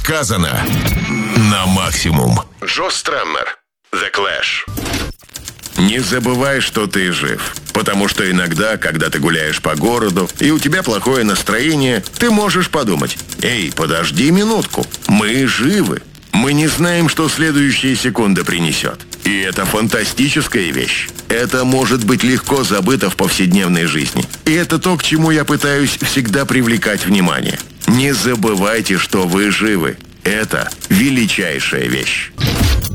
сказано на максимум. Джо Страммер, The Clash. Не забывай, что ты жив. Потому что иногда, когда ты гуляешь по городу, и у тебя плохое настроение, ты можешь подумать: «Эй, подожди минутку, мы живы». Мы не знаем, что следующая секунда принесет. И это фантастическая вещь. Это может быть легко забыто в повседневной жизни. И это то, к чему я пытаюсь всегда привлекать внимание. Не забывайте, что вы живы. Это величайшая вещь.